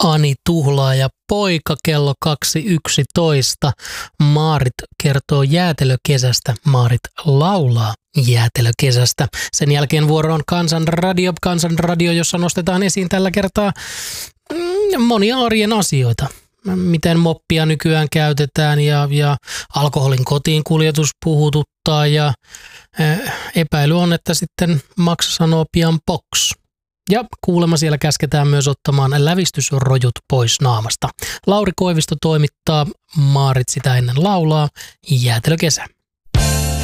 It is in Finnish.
Ani Tuhlaaja poika kello 2.11. Maarit kertoo jäätelökesästä. Maarit laulaa jäätelökesästä. Sen jälkeen vuoro on Kansanradio, jossa nostetaan esiin tällä kertaa monia arjen asioita. Miten moppia nykyään käytetään ja alkoholin kotiin kuljetus puhututtaa ja epäily on, että sitten Max sanoo pian box. Ja kuulemma siellä käsketään myös ottamaan lävistysrojut pois naamasta. Lauri Koivisto toimittaa, Maarit sitä ennen laulaa, jäätelökesä.